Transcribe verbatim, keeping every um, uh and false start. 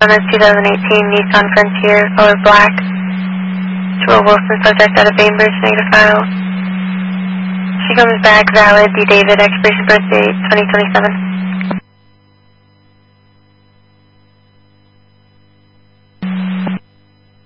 On a two thousand eighteen Nissan Frontier, color black. To a Wilson subject out of Bainbridge, negative file. She comes back valid, D. David, expiration birth date twenty twenty-seven.